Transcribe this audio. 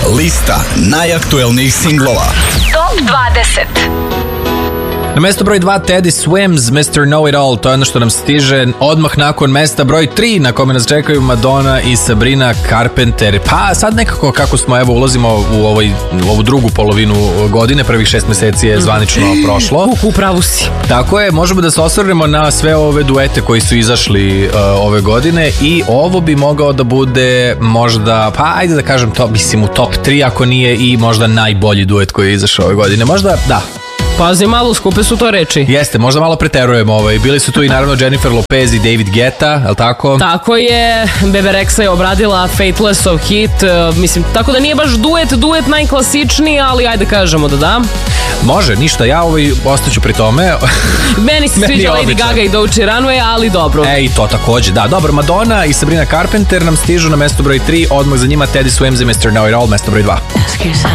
Lista najaktuelnijih singlova. Top 20. Na mesto broj 2 Teddy Swims, Mr. Know-It-All, to je ono što nam stiže odmah nakon mesta broj 3 na kome nas čekaju Madonna i Sabrina Carpenter. Pa sad nekako kako smo ulazimo u ovu drugu polovinu godine, prvih 6 meseci je zvanično prošlo. Upravo si. Tako je, možemo da se osvrnemo na sve ove duete koji su izašli ove godine i ovo bi mogao da bude možda, pa ajde da kažem to, mislim u top 3 ako nije i možda najbolji duet koji je izašao ove godine. Možda, da. Pazi malo, skupe su to reči. Jeste, možda malo preterujemo. Bili su tu i naravno Jennifer Lopez i David Guetta, je li tako? Tako je, Bebe Rexha je obradila Fateless of Hit, mislim, tako da nije baš duet najklasičniji, ali ajde kažemo da. Može, ništa, ja ostaću pri tome. Meni se sviđa Lady Gaga i Dolce Runway, ali dobro. I to takođe, da. Dobro, Madonna i Sabrina Carpenter nam stižu na mesto broj 3, odmah za njima Teddy Swims i Mr. Know-It-All, mesto broj 2. Ask yourself,